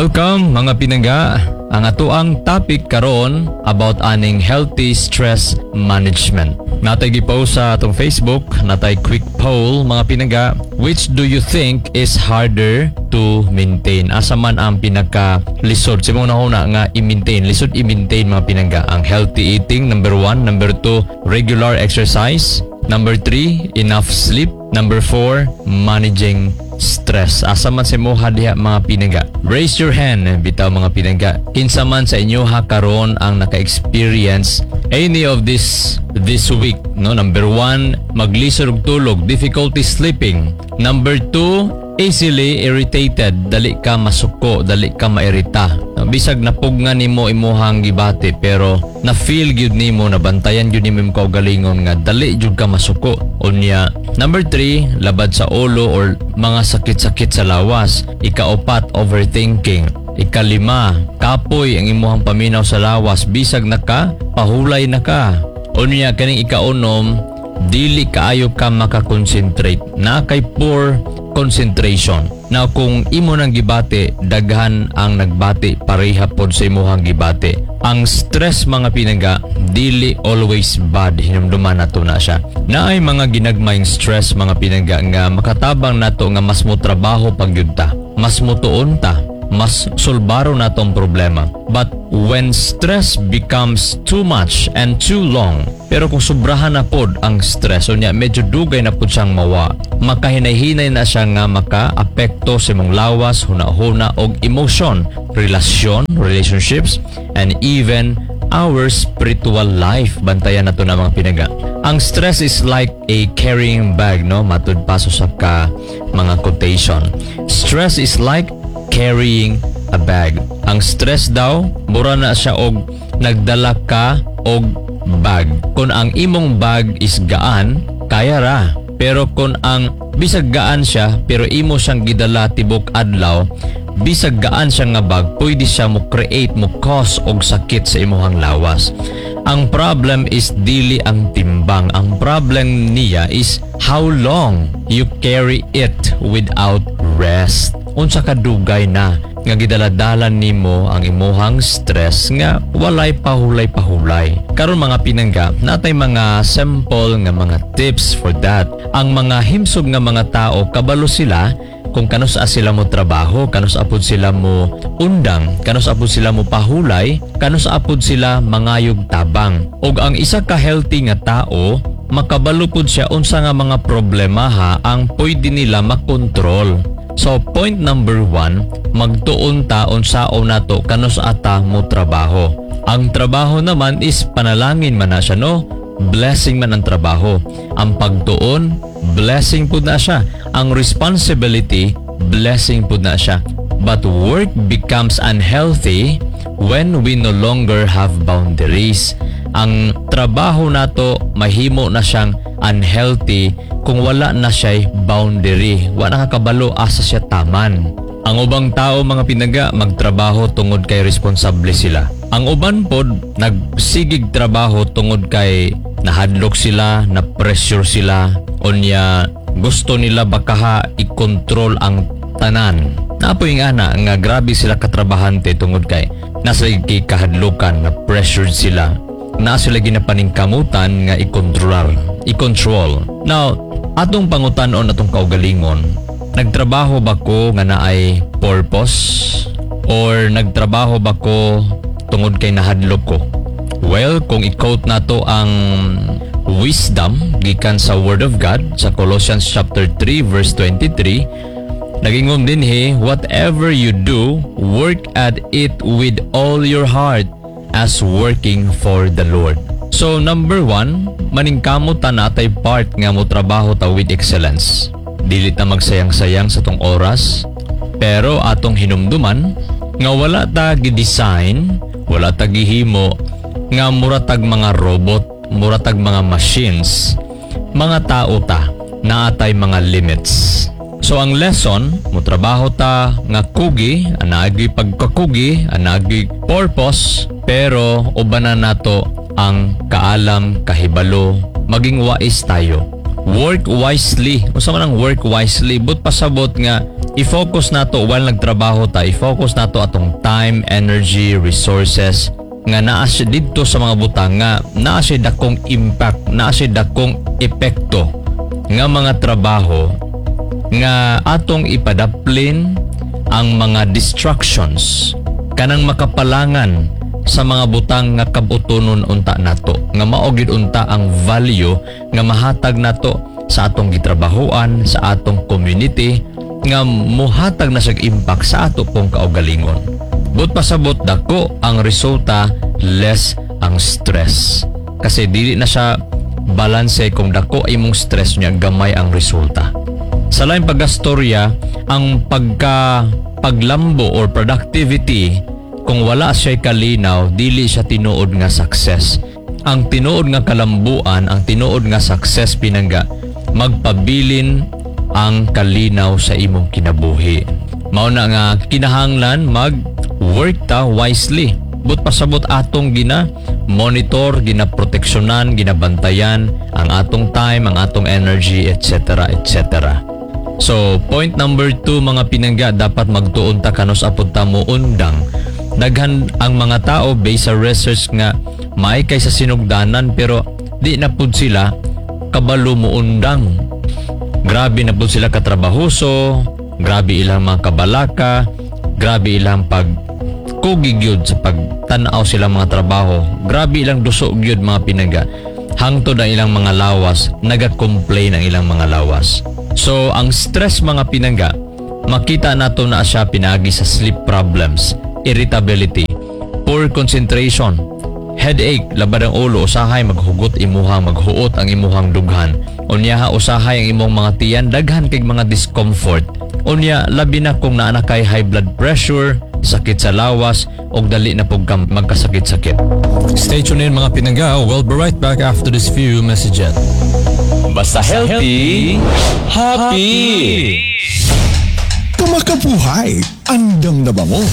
Welcome mga pinangga. Ang atoang topic karon about aning healthy stress management. Natay gipost sa atong Facebook, natay quick poll mga pinangga. Which do you think is harder to maintain? Asa man ang pinaka lisod? Simong nahuna nga i-maintain, lisod i-maintain mga pinangga. Ang healthy eating, number 1. Number 2, regular exercise. Number 3, enough sleep. Number 4, managing stress. Asa man sa mo diha mga pinangga? Raise your hand bitaw mga pinangga. Kinsa man sa inyo ha karon ang naka-experience any of this week, no? Number 1, maglisod og tulog, difficulty sleeping. Number 2, easily irritated, dali ka masuko, dali ka mairita. Bisag napugngan nimo imuhang gibati pero na feel gyud nimo, nabantayan gyud nimo imong kaugalingon nga dali gyud ka masuko. Unya, number 3, labad sa ulo or mga sakit-sakit sa lawas. Ika-4, overthinking. Ika-5, kapoy ang imuhang paminaw sa lawas, bisag na ka, pahulay na ka. Unya, kaning ika-6, dili kaayo ka makakonsentrate, na kay poor concentration. Now kung imo nang gibati, daghan ang nagbati pareha pod sa imuhang gibati. Ang stress mga pinangga, dili always bad, hinumduman nato na siya. Naay mga ginagmayng stress mga pinangga nga makatabang nato nga mas mo trabaho pagyud ta, mas mo tuon ta, mas sulbaro na tong problema. But when stress becomes too much and too long, pero kung sobrahan na pod ang stress, o niya medyo dugay na pod siyang mawa, makahinay-hinay na siya nga maka-apekto sa imong lawas, huna-huna og emotion, relasyon, relationships, and even our spiritual life. Bantayan na to na mga pinangga. Ang stress is like a carrying bag, no? Matud paso sa ka mga quotation. Stress is like carrying a bag. Ang stress daw, mura na siya og nagdala ka og bag. Kung ang imong bag is gaan, kaya ra. Pero kung ang bisag gaan siya, pero imo siyang gidala tibok adlaw, bisag gaan siya nga bag, pwede siya mo create, mo cause og sakit sa imong lawas. Ang problem is dili ang timbang. Ang problem niya is how long you carry it without rest. Unsa ka dugay na nga gidaladalan nimo ang imuhang stress nga walay pahulay-pahulay. Karon mga pinangga, natay mga simple nga mga tips for that. Ang mga himsog nga mga tao, kabalo sila kung kanus sila mo trabaho, kanus apod sila mo undang, kanus apod sila mo pahulay, kanus apod sila mangayog tabang. Og ang isa ka healthy nga tao, makabalo pud siya unsa nga mga problema ha ang pwede nila makontrol. So point number 1, magtuon ta unsaon nato kanus ata mo trabaho. Ang trabaho naman is panalangin man na siya, no? Blessing man ang trabaho. Ang pagtuon, blessing pud na siya. Ang responsibility, blessing pud na siya. But work becomes unhealthy when we no longer have boundaries. Ang trabaho nato mahimo na siyang unhealthy kung wala na siya'y boundary, wala nakakabalo asa siya taman. Ang ubang tao mga pinangga, magtrabaho tungod kay responsable sila. Ang uban pod nagsigig trabaho tungod kay nahadlok sila, na pressure sila, unya gusto nila baka i-control ang tanan. Napoy nga na nga grabe sila katrabahante tungod kay nasa kahadlukan, na pressured sila. Na sila ginapaningkamutan nga i-control. Now, atong pangutanon atong kaugalingon, nagtrabaho ba ko nga naay purpose or nagtrabaho ba ko tungod kay nahadlok ko? Well, kung i-quote nato ang wisdom gikan sa Word of God sa Colossians chapter 3 verse 23, nagingom din whatever you do, work at it with all your heart as working for the Lord. So number 1, maningkamot ta natay part nga mo trabaho ta with excellence. Dili ta magsayang-sayang sa tong oras, pero atong hinumduman nga wala ta gi-design, wala ta gihimo nga muratag mga robot, muratag mga machines. Mga tao ta, naatay mga limits. So ang lesson, mo trabaho ta nga kugi, anagi pagkakugi, anagi purpose, pero ubanan nato ang kaalam, kahibalo, maging wise tayo. Work wisely. Unsa man ang work wisely? But pasabot nga i-focus nato while nagtrabaho ta, i-focus nato atong time, energy, resources nga naa siya dito sa mga butang nga naa siya dakong impact, naa siya dakong epekto nga mga trabaho nga atong ipadaplin ang mga distractions kanang makapalangan sa mga butang nga kabutonon unta nato nga mao gid unta ang value nga mahatag nato sa atong gitrabahoan, sa atong community nga muhatag na siyang impact sa ato pong kaugalingon. But pasabot dako ang resulta, less ang stress. Kasi dili na siya balanse kung dako imong stress niya, gamay ang resulta. Sa lain paggastorya, ang paglambo or productivity, kung wala siya kalinaw, dili siya tinuod nga success. Ang tinuod nga kalambuan, ang tinuod nga success pinangga, magpabilin ang kalinaw sa imong kinabuhi. Mao na nga kinahanglan mag-work ta wisely. But pasabot atong monitor, ginaproteksyonan, ginabantayan ang atong time, ang atong energy, etc. etc. So, point number 2 mga pinangga, dapat magtuon ta kanos apod ta mo undang. Daghan ang mga tao based sa research nga may kaysa sinugdanan pero di na pud sila kabalo mo undang. Grabe na pud sila katrabahoso, grabe ilang mga kabalaka, grabe ilang pagkugigyod sa pagtanaw silang mga trabaho, grabe ilang duso gyud mga pinangga. Hangtod ang ilang mga lawas, naga-complain ang ilang mga lawas. So, ang stress mga pinangga, makita nato na siya pinagi sa sleep problems, irritability, poor concentration, headache, labad ang ulo, usahay maghugot imuhang, maghuot ang imuhang dughan. Unyaha usahay ang imong mga tiyan, daghan kay mga discomfort. Unya, labi na kung naa kay high blood pressure, sakit sa lawas, og dali na pug magkasakit-sakit. Stay tuned in mga pinangga. We'll be right back after this few messages. Basta healthy, happy! Tumakabuhay, andam na ba mo?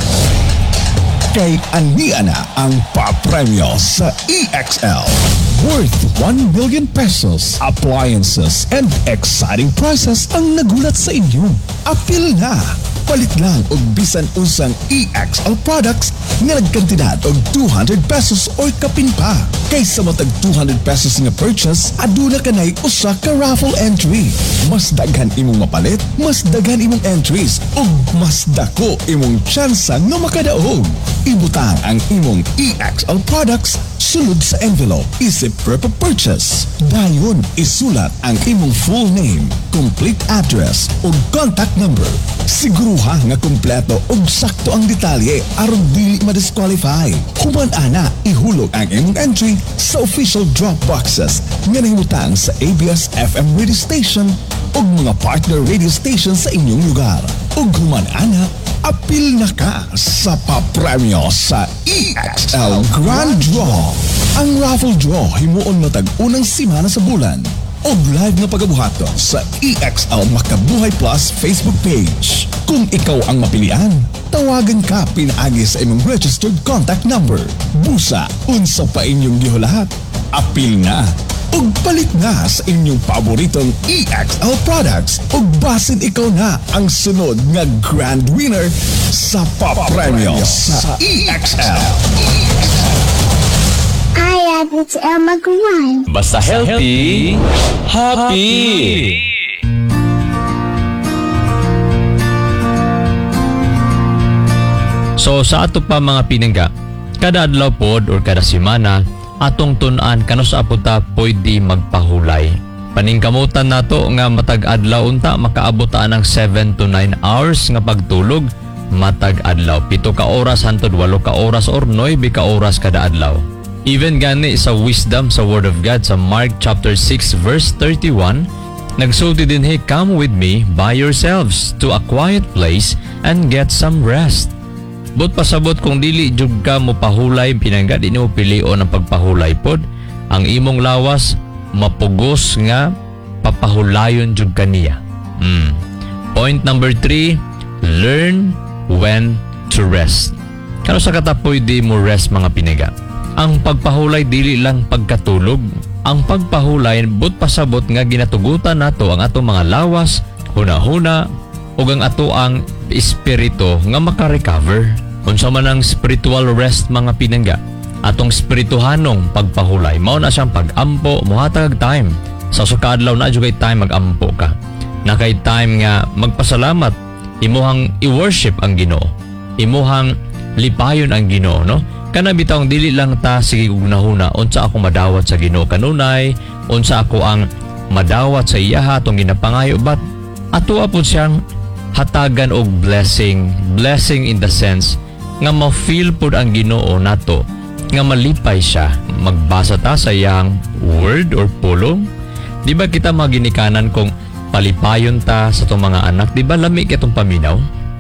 Kay ania na ang papremyo sa EXL. Worth 1 million pesos, appliances, and exciting prizes ang nagulat sa inyo. Apil na! Palit lang og bisan usang EXL products nga nagkantidad og 200 pesos or kapin pa. Kaysa matag 200 pesos nga purchase, aduna ka na'y usa ka raffle entry. Mas daghan imong mapalit, mas daghan imong entries, ug mas dako imong tsansa nga makadaog. Ibutang ang imong EXL products sulod sa envelope isip per purchase. Dayon isulat ang imong full name, complete address ug contact number. Siguruha nga kumpleto ug sakto ang detalye aron dili ma-disqualify. Human ana ihulog ang imong entry sa official drop boxes nga nahimutang sa ABS-FM radio station ug mga partner radio station sa inyong lugar. Ug human ana apil na ka sa papremyo sa EXL Grand Draw. Ang raffle draw himuon matag unang simana sa bulan. O live na pagabuhaton sa EXL Makabuhay Plus Facebook page. Kung ikaw ang mapilian, tawagan ka pinaagi sa imong registered contact number. Busa, unsa pa inyong gihulahat. Apil na! Ug palit na sa inyong paboritong EXL products ug basin ikaw na ang sunod nga grand winner sa papremyo sa EXL. Hi, it's Elma Guan. Basta healthy, happy! So sa ato pa mga pinangga, kada adlaw pod or kada semana, atong tun-an kanos apod ta pwede magpahulay. Paningkamutan nato nga matag adlaw unta makaabot ta ng 7 to 9 hours nga pagtulog matag adlaw. 7 ka oras hangtod 8 ka oras or 9 ka oras kada adlaw. Even gani sa wisdom sa Word of God sa Mark chapter 6 verse 31, nagsulti din he, come with me by yourselves to a quiet place and get some rest. But pasabot kung dili jud ka mo pahulay, pinangga di mo pilion ang pagpahulay pod, ang imong lawas mapugos nga papahulayon jud kaniya. Point number 3, learn when to rest. Kano sa katapoy di mo rest mga pinangga? Ang pagpahulay dili lang pagkatulog. Ang pagpahulay but pasabot nga ginatugutan nato ang atong mga lawas, huna-huna, ug ang ato ang espiritu nga maka-recover. Unsa man ang spiritual rest mga pinangga, atong spirituhanong pagpahulay mao na siyang pag-ampo, mohatag time. Sa sukadlaw na jud kay time mag-ampo ka. Na kay time nga magpasalamat, imuhang i-worship ang Ginoo. Imuhang lipayon ang Ginoo, no? Kana bitaw dili lang ta sige gunahuna unsa ako madawat sa Ginoo kanunay, unsa ako ang madawat sa iya atong ginapangayo, but ato apod siyang hatagan og blessing in the sense nga ma-feel pud ang Ginoo nato nga malipay siya. Magbasa ta sa iyang word or pulong. Di ba kita maginikanan kung palipayon ta sa itong mga anak? Di ba lami kitong paminaw?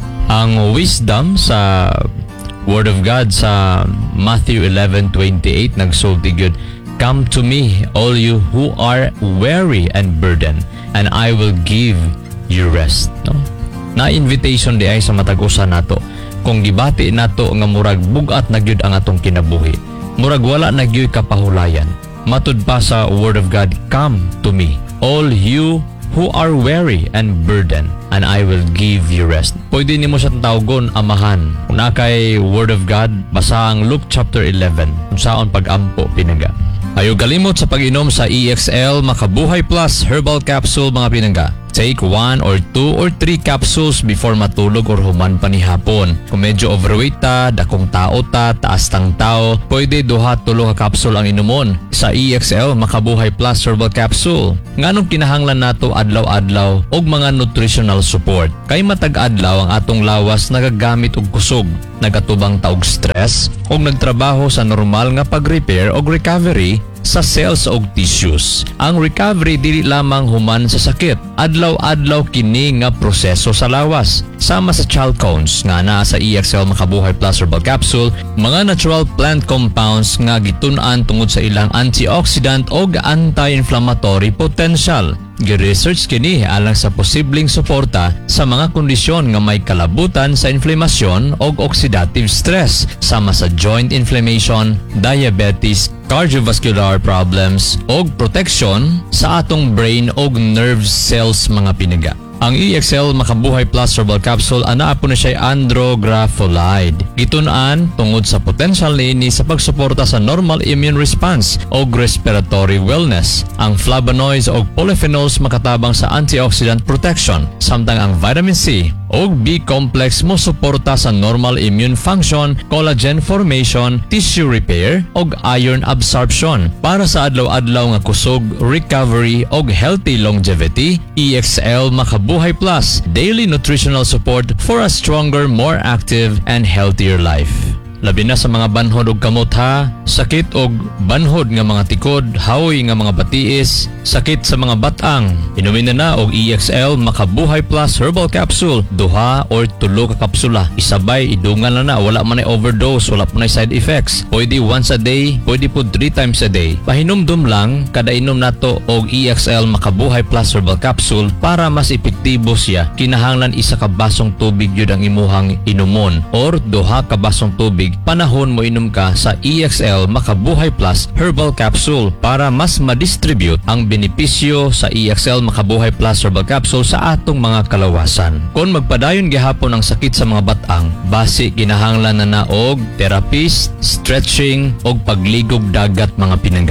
Ang wisdom sa Word of God sa Matthew 11:28 nagsulti gyud, "Come to me, all you who are weary and burdened, and I will give you rest." No? Na invitation di ay sa matag-usa nato. Kung gibati nato nga murag bugat na gyud ang atong kinabuhi, murag wala na gyud kapahulayan. Matud pa sa Word of God, "Come to me, all you who are weary and burdened, and I will give you rest." Pwede nimo siya tawgon amahan. Una kay Word of God, basa ang Luke chapter 11, kung saan pag-ampo pinangga. Ayaw kalimot sa pag-inom sa EXL Makabuhay Plus Herbal Capsule mga pinangga. Take 1 or 2 or 3 capsules before matulog or human pa ni hapon. Kung medyo overweight ta, dakong tao ta, taas tang tao, pwede 2-3 ka capsule ang inumon sa EXL Makabuhay Plus Herbal Capsule. Nganong kinahanglan nato adlaw-adlaw og mga nutritional support. Kay matag-adlaw ang atong lawas nagagamit og kusog, nagatubang ta og stress og nagtrabaho sa normal nga pag-repair og recovery sa cells og tissues. Ang recovery dili lamang human sa sakit, adlaw-adlaw kini nga proseso sa lawas. Sama sa chalcones nga naa sa EXL Makabuhay Plus Herbal Capsule, mga natural plant compounds nga gitun-an tungod sa ilang antioxidant og anti-inflammatory potential. Gi-research kini alang sa posibleng suporta sa mga kondisyon nga may kalabutan sa inflamasyon og oxidative stress, sama sa joint inflammation, diabetes, cardiovascular problems og protection sa atong brain og nerve cells mga pinaga. Ang EXL Makabuhay Plus Herbal Capsule anaa po na siya andrografolide. Gitun-an tungod sa potential niini sa pagsuporta sa normal immune response o respiratory wellness. Ang flavonoids o polyphenols makatabang sa antioxidant protection, samtang ang vitamin C o B complex mo suporta sa normal immune function, collagen formation, tissue repair o iron absorption. Para sa adlaw-adlaw nga kusog, recovery o healthy longevity, EXL Makabuhay Plus, daily nutritional support for a stronger, more active and healthier life. Labi na sa mga banhod og kamot ha, sakit og banhod nga mga tikod, hawoy nga mga batiis, sakit sa mga batang. Inumin na og EXL Makabuhay Plus Herbal Capsule, 2 or 3 ka kapsula. Isabay, idungan na wala man ay overdose, wala man ay side effects. Pwede once a day, pwede po 3 times a day. Pahinumdum lang, kada inom nato og EXL Makabuhay Plus Herbal Capsule para mas epektibo siya. Kinahanglan 1 ka basong tubig yun ang imuhang inumon or 2 ka basong tubig panahon mo inom ka sa EXL Makabuhay Plus Herbal Capsule para mas ma-distribute ang benepisyo sa EXL Makabuhay Plus Herbal Capsule sa atong mga kalawasan. Kung magpadayon gihapon ang sakit sa mga batang, basi kinahanglan na naog therapist, stretching og pagligog dagat mga pinangga.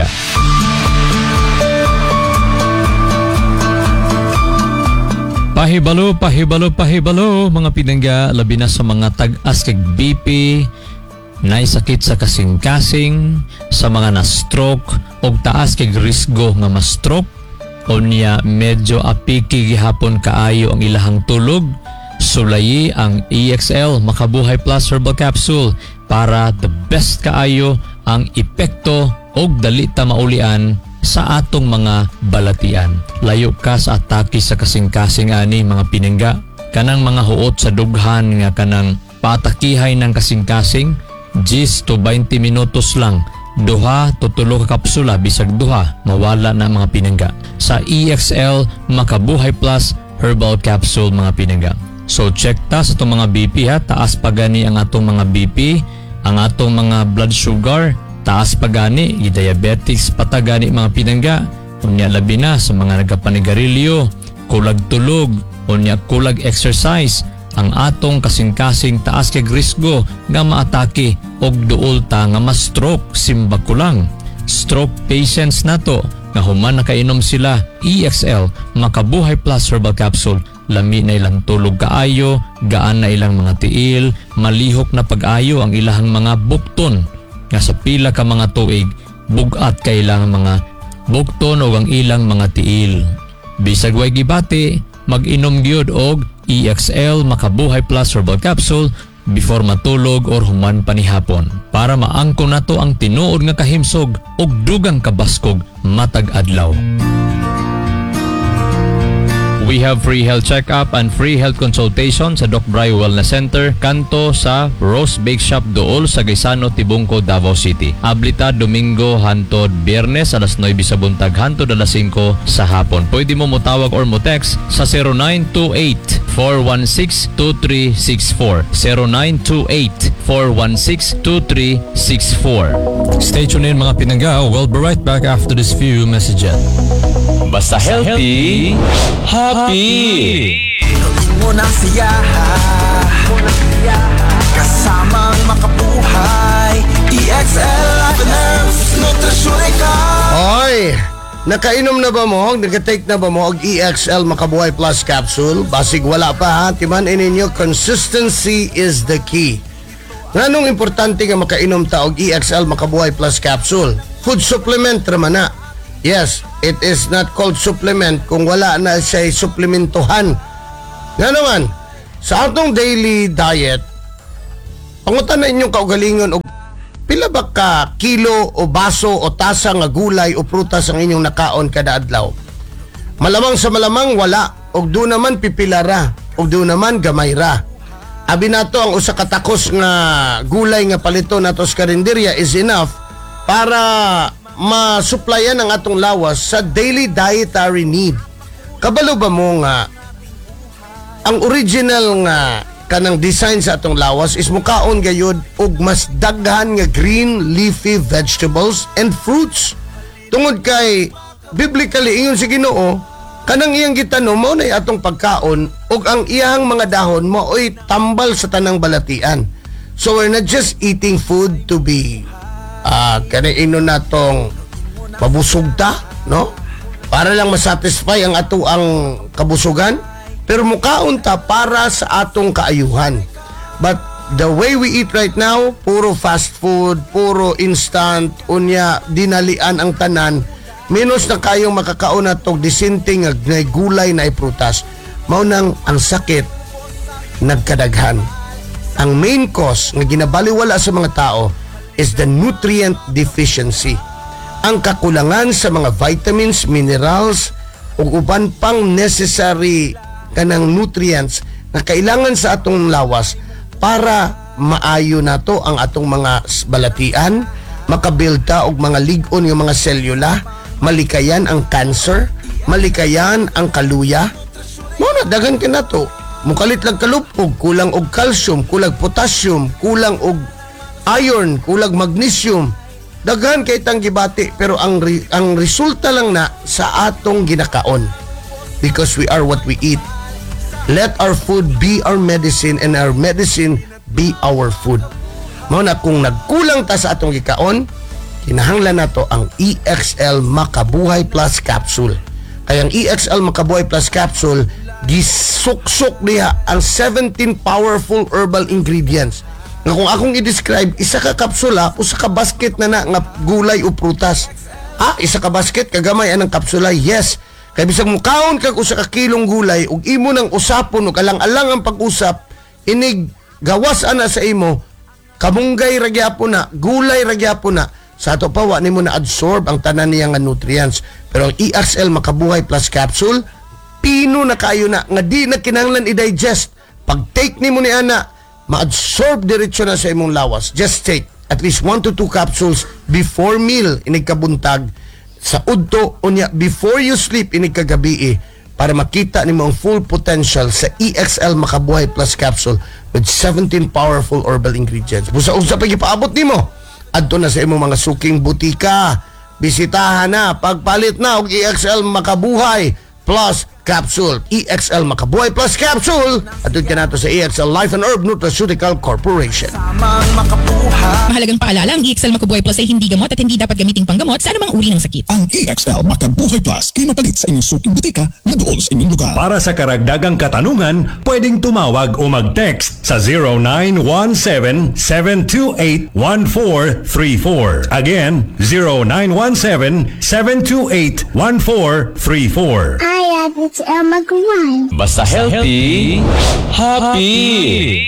Pahibalo mga pinangga, labi na sa mga tag-as kag BP, naisakit sa kasing-kasing, sa mga na-stroke o taas kay risgo nga ma-stroke o niya medyo apiki gihapon kaayo ang ilahang tulog, sulayi ang EXL Makabuhay Plus Herbal Capsule para the best kaayo ang epekto o dali ta maulian sa atong mga balatian. Layo ka sa atake sa kasing-kasing ani mga piningga, kanang mga huot sa dughan nga kanang patakihay ng kasing-kasing, 10 to 20 minutos lang, 2 to 3 ka kapsula, bisag 2 mawala na mga pinangga sa EXL Makabuhay Plus Herbal Capsule mga pinangga. So check ta sa itong mga BP ha, taas pa gani ang atong mga BP, ang atong mga blood sugar, taas pa gani, diabetics patagani mga pinangga. Unya labi na sa mga nagkapanigarilyo, kulag tulog, unya kulag exercise ang atong kasing-kasing taas kay risgo nga maatake og duol ta nga ma-stroke simba kulang. Stroke patients nato nga human nakainom sila EXL Makabuhay Plus Herbal Capsule, lami na ilang tulog kaayo, gaan na ilang mga tiil, malihok na pag-ayo ang ilang mga bukton nga sa pila ka mga tuig bugat kay ilang mga bukton o ang ilang mga tiil. Bisag way gibati, mag-inom gyud og EXL Makabuhay Plus Herbal Capsule before matulog or human panihapon para maangko nato ang tinuod nga kahimsog ug dugang kabaskog matag adlaw. We have free health check-up and free health consultation sa Doc Bry Wellness Center, kanto sa Rose Bake Shop dool sa Gaisano, Tibungco, Davao City. Ablita Domingo hantod Biyernes alas 9 sa buntag hantod alas 5 sa hapon. Pwede mo motawag or mo text sa 0928-416-2364. 0928-416-2364. Stay tuned in mga pinangga. We'll be right back after this few messages. Basta healthy, happy! Gawin mo ng siyaha, kasamang makabuhay. EXL Life and Herbs Nutrition Ikaw. Oy, nakainom na ba mo? Nagka-take na ba mo og EXL Makabuhay Plus Capsule? Basig wala pa ha, timan ininyo, consistency is the key. Nganong importante nga makainom ta og EXL Makabuhay Plus Capsule? Food supplement raman na. Yes, it is not called supplement kung wala na siya supplementuhan. Nga naman, sa atong daily diet, pangutan na inyong kaugalingon o pila ba ka kilo o baso o tasa nga gulay o prutas ang inyong nakaon kada adlaw? Malamang sa malamang wala, og do naman pipilara, og do naman gamay ra. Abi nato ang usa ka takos nga gulay nga palito nato sa karinderya is enough para ma-supplyan ang atong lawas sa daily dietary need. Kabalo ba mo nga ang original nga kanang design sa atong lawas is mukaon gayud og mas daghan nga green leafy vegetables and fruits. Tungod kay biblically ingon si Ginoo, kanang iyang gitanom mao nay atong pagkaon ug ang iyang mga dahon mao'y tambal sa tanang balatian. So we're not just eating food to be kanaino natong mabusog ta, no? Para lang masatisfy ang ato ang kabusugan, pero mukaon ta para sa atong kaayuhan. But the way we eat right now, puro fast food, puro instant, unya dinalian ang tanan, minus na kayong makakaon natong disinting nga gulay na iprutas. Mao nang ang sakit nagkadaghan. Ang main cause nga ginabaliwala sa mga tao is the nutrient deficiency. Ang kakulangan sa mga vitamins, minerals, ug uban pang necessary kanang nutrients na kailangan sa atong lawas para maayo nato ang atong mga balatian, makabuild ta og mga lig-on nga mga selula, malikayan ang cancer, malikayan ang kaluya. Mo na daghan ka nato. Mukalit lang kalupog, kulang og calcium, kulang potassium, kulang og iron, kulang magnesium, daghan kay tang gibati, pero ang resulta lang na sa atong ginakaon, because we are what we eat. Let our food be our medicine and our medicine be our food. Mao na kung nagkulang ta sa atong gikaon, kinahanglan nato ang EXL Makabuhay Plus Capsule. Kaya ang EXL Makabuhay Plus Capsule gisuksok niya ang 17 powerful herbal ingredients nga kung akong i-describe, isa ka kapsula, usa ka basket na nga gulay o prutas. Isa ka basket, kagamay anang kapsula, yes. Kaya bisag mukaon kag usa ka kilong gulay, ug imo nang usapon, ug alang-alang ang pag-usap, inig gawas ana sa imo, kamunggay ragyapon na, gulay ragyapon na, sa ato pa, wa nimo na absorb ang tanan niya nga nutrients. Pero ang EXL Makabuhay Plus Capsule, pino na kayo na, nga di na kinahanglan i-digest. Pag-take nimo ni ana, ma-absorb diretso na sa imong lawas. Just take at least 1 to 2 capsules before meal inig kabuntag, sa udto unya before you sleep inig kagabi, para makita nimo ang full potential sa EXL Makabuhay Plus Capsule with 17 powerful herbal ingredients. Busa-usa pa gipaabot nimo adto na sa imong mga suking butika, bisitahan na, pagpalit na og EXL Makabuhay Plus Capsule. EXL Makabuhay Plus Capsule. Atun ka nato sa EXL Life and Herb Nutraceutical Corporation. Tamang makabuhay. Mahalagang paalala, ang EXL Makabuhay Plus ay hindi gamot at hindi dapat gamiting panggamot sa anumang uri ng sakit. Ang EXL Makabuhay Plus ay mapalit sa inyong suking butika na doon sa inyong lugar. Para sa karagdagang katanungan, pwedeng tumawag o mag-text sa 0917-728-1434. Again, 0917-728-1434. Hi, it's El Maguire. Basta healthy, happy!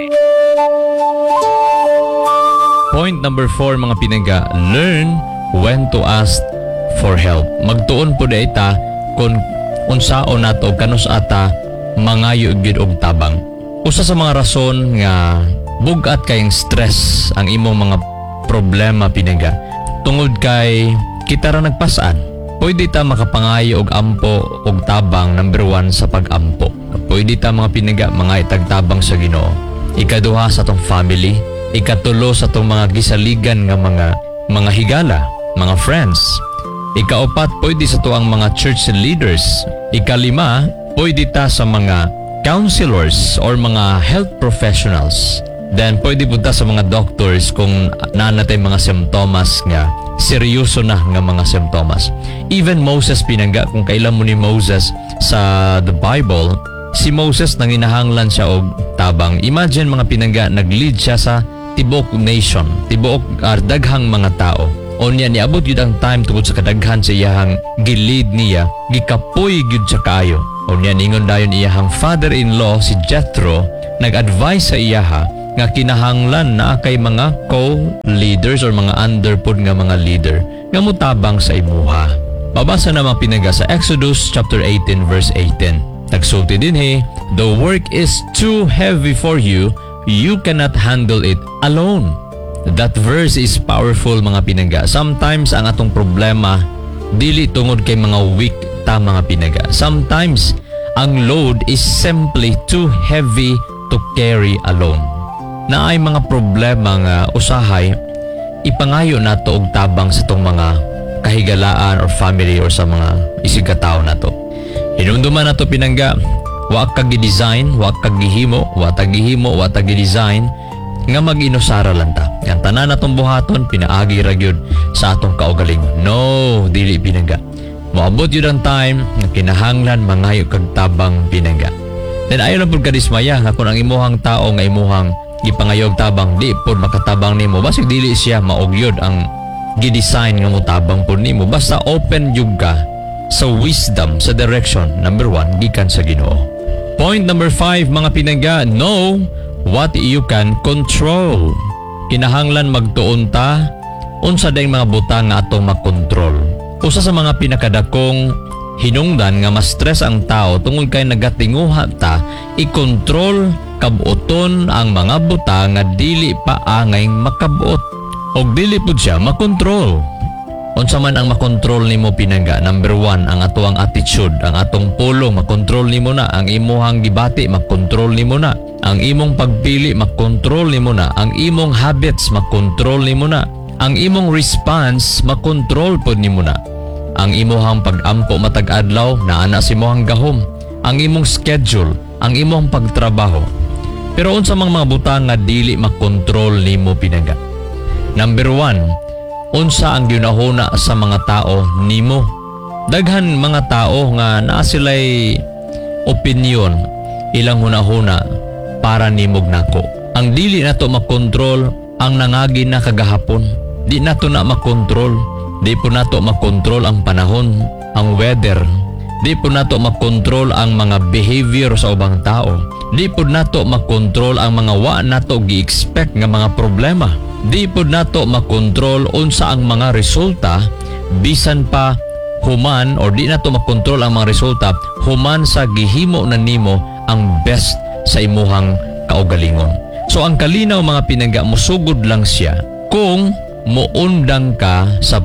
Point number 4 mga pinangga, learn when to ask for help. Magtuon po da ita kung unsaon nato kanus ata mangayo gyud og tabang. Usa sa mga rason nga bugat kayong stress ang imong mga problema pinangga. Tungod kay kita ra nagpasaan. Pwede ta makapangayo og ampo og tabang number 1 sa pag-ampo. Pwede ta mga pinangga mga itagtabang sa Ginoo. Ikaduha sa tong family, ikatulo sa tong mga gisaligan nga mga higala, mga friends. Ikaapat, pwede sa to ang mga church leaders. Ikalima, pwede ta sa mga counselors or mga health professionals. Then, pwede po ta sa mga doctors kung nanatay mga simptomas nga seryoso na nga mga simptomas. Even Moses pinangga, kung kailan mo ni Moses sa the Bible, si Moses nanginahanglan siya og tabang. Imagine mga pinangga, nag-lead siya sa tibuok nation, tibuok daghang mga tao. O niya, niabot yun ang time tungkol sa kadaghan sa iyahang gilid niya, gikapoy yun sa kaayo. O niya, ningon dayon iyahang father-in-law, si Jethro, nag-advise sa iyaha nga kinahanglan na kay mga co-leaders or mga underpod nga mga leader nga mutabang sa imuha. Babasa naman pinangga sa Exodus chapter 18 verse 18. Nagsulti din the work is too heavy for you, you cannot handle it alone. That verse is powerful mga pinangga. Sometimes ang atong problema dili tungod kay mga weak ta mga pinangga. Sometimes ang load is simply too heavy to carry alone. Na ay mga problema nga usahay ipangayo nato og tabang sa tong mga kahigalaan or family or sa mga isig katao nato. Hinumduman nato pinangga, wa kag gi-design, wa kag gihimo, wa tag gi-design nga mag-inusara lang ta. Yang tanan natong buhaton pinaagi ra gyud sa atong kaugalingon. No, dili pinangga. Moabot yun ang time nga kinahanglan mangayo kag tabang pinangga. Then ayon lang pud kadismaya nga kung ang imuhang tao nga imuhang gipangayog tabang di pud makatabang nimo, basig dili siya maogyod ang gi-design nga motabang pud nimo. Basta open jud ka sa wisdom, sa direction number 1 gikan sa Ginoo. Point number 5 mga pinangga, know what you can control. Kinahanglan magtuon ta unsa day mga butang nga atong makontrol. Usa sa mga pinakadakong hinungdan nga ma-stress ang tao tungod kay nagatinguha ta i-control kabuoton ang mga butang nga dili pa angay makabuot og dili pud siya makontrol. Unsa man ang makontrol nimo pinangga, number 1 ang atoang attitude, ang atong pulong makontrol nimo na, ang imuhang gibati makontrol nimo na, ang imong pagpili makontrol nimo na, ang imong habits makontrol nimo na, ang imong response makontrol pod nimo na, ang imuhang pag-ampo matag adlaw na ana si imong gahom, ang imong schedule, ang imong pagtrabaho. Pero unsa mang mga butang nga dili makontrol nimo pinangga. Number 1, unsa ang ginahuna sa mga tao nimo. Daghan mga tao nga naa sila'y opinion ilang hunahuna para nimog nako. Ang dili nato makontrol ang nangagi na kagahapon. Di nato na makontrol. Di po nato makontrol ang panahon, ang weather. Di po nato makontrol ang mga behavior sa ubang tao. Di po nato makontrol ang mga wa nato gi-expect nga mga problema. Di po nato makontrol unsa ang mga resulta bisan pa human or di nato makontrol ang mga resulta human sa gihimo na nimo ang best sa imuhang kaugalingon. So ang kalinaw mga pinangga, musugod lang siya kung muundang ka sa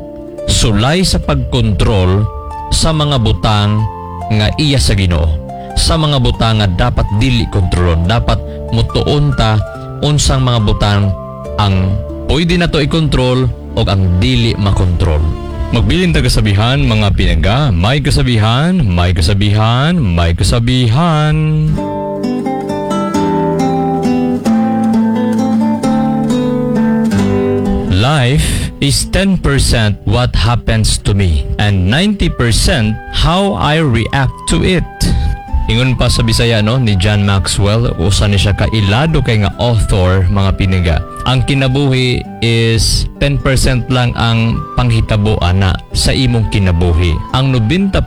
pagsulay sa pagkontrol sa mga butang nga iya sa Ginoo, sa mga butang nga dapat dili kontrolon. Dapat mutuon ta unsang mga butang ang pwede na to i-control o ang dili makontrol. Magbilin ta kasabihan mga pinaga, may kasabihan, may kasabihan, may kasabihan. Life is 10% what happens to me and 90% how I react to it. Ingon pa sa Bisaya no ni John Maxwell, usa ni siya kailado kay nga author mga piniga. Ang kinabuhi is 10% lang ang panghitabo ana sa imong kinabuhi. Ang 90%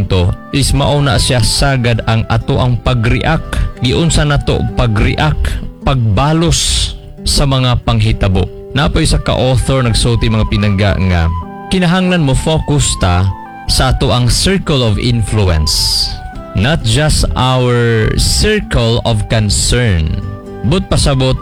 is mauna siya sagad ang ato ang pag-react. Giunsa nato pag-react, pagbalos sa mga panghitabo. Napoy sa ka-author nagsulti mga pinangga nga kinahanglan mo focus ta sa ato ang circle of influence, not just our circle of concern. But pasabot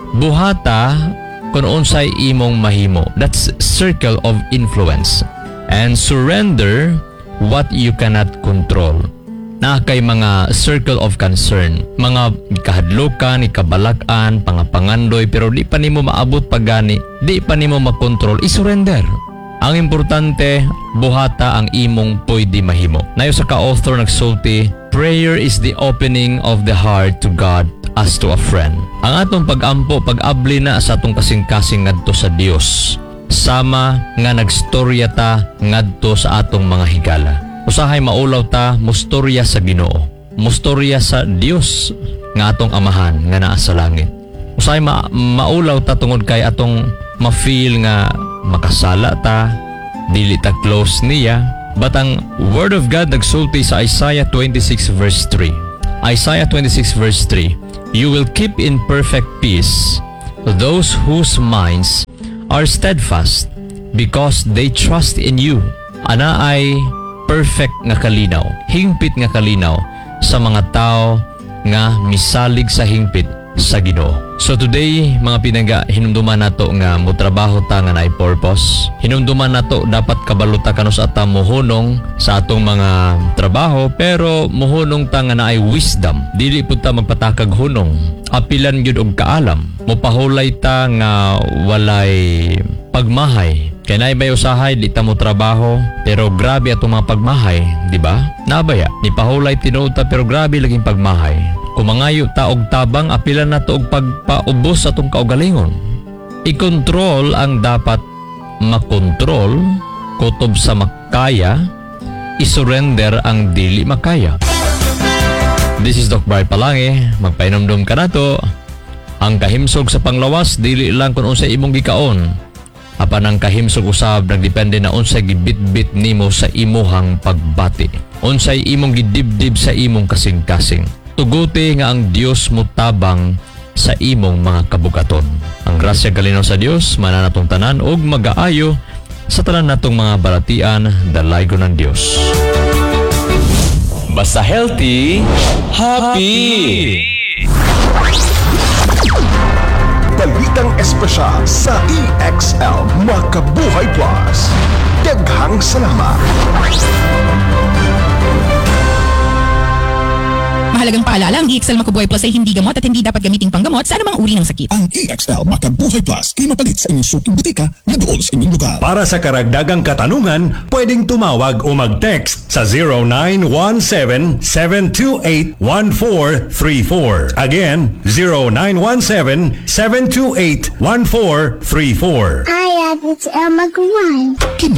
buhata kung unsay imong mahimo. That's circle of influence. And surrender what you cannot control. Na kay mga circle of concern, mga kahadlokan, ikabalakan, pangapangandoy, pero di pa nimo maabot pagani, di pa nimo makontrol, isurrender. Ang importante, buhata ang imong pwede mahimo. Nayo sa ka-author nagsulti, prayer is the opening of the heart to God as to a friend. Ang atong pag-ampo, pag-abli na sa atong kasing-kasing ngadto sa Dios. Sama nga nagstorya ta ngadto sa atong mga higala. Usahay maulaw ta mustorya sa Ginoo, mustorya sa Dios nga atong amahan nga naa sa langit. Usahay maulaw ta tungod kay atong ma-feel nga makasala ta, dili ta close niya. But ang Word of God nagsulti sa Isaiah 26 verse 3. Isaiah 26 verse 3, you will keep in perfect peace those whose minds are steadfast because they trust in you. Ana ay perfect nga kalinaw, hingpit nga kalinaw sa mga tao nga misalig sa hingpit sa Ginoo. So today, mga pinangga, hinumduman nato nga motrabaho ta nga naay purpose. Hinumduman nato dapat kabaluta kanos ata mohunong sa atong mga trabaho, pero mohunong ta nga naay wisdom. Dili pud ta magpatakag hunong. Apilan gyud og kaalam. Mopahulay ta nga walay pagmahay. Kaya naibay usahay, di ta mo trabaho, pero grabe atong mga pagmahay, di ba? Nabaya, ni pahulay tinuod ta pero grabe laging pagmahay. Kumangayo ta og tabang, apilan na to og pagpaubos sa atong kaugalingon. I-control ang dapat makontrol, kutob sa makaya, isurrender ang dili makaya. This is Doc Bart Palangi, magpainomdom ka na to. Ang kahimsog sa panglawas, dili lang kung unsay imong gikaon. Apan ang kahimsog usab nagdepende na unsay gibit-bit nimo sa imuhang pagbati. Unsay imong gidibdib sa imong kasing-kasing. Tuguti nga ang Dios mo tabang sa imong mga kabugaton. Ang grasya kalinaw sa Dios mananatong tanan og mag-aayo sa tanan natong mga balatian dalaygo ng Dios. Basta healthy, happy. Balitang espesyal sa EXL Makabuhay Plus. Daghang salamat. Mahalagang paalala, ang EXL Makabuhay Plus ay hindi gamot at hindi dapat gamiting panggamot sa anumang uri ng sakit. Ang EXL Makabuhay Plus ay mapalit sa inyong suking butika na doon sa inyong lugar. Para sa karagdagang katanungan, pwedeng tumawag o mag-text sa 0917-728-1434. Again, 0917-728-1434. I have it's Emma Gawai.